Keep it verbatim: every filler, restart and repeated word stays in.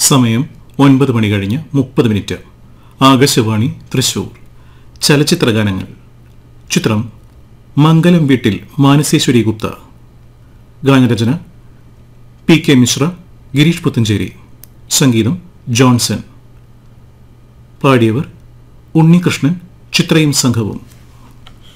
സമയം ഒൻപത് മണി കഴിഞ്ഞ് മുപ്പത് മിനിറ്റ്. ആകാശവാണി തൃശൂർ. ചലച്ചിത്രഗാനങ്ങൾ. ചിത്രം മംഗലം വീട്ടിൽ മാനസേശ്വരി ഗുപ്ത. ഗാനരചന പി കെ മിശ്ര, ഗിരീഷ് പുത്തഞ്ചേരി. സംഗീതം ജോൺസൺ. പാടിയവർ ഉണ്ണികൃഷ്ണൻ, ചിത്രയും സംഘവും.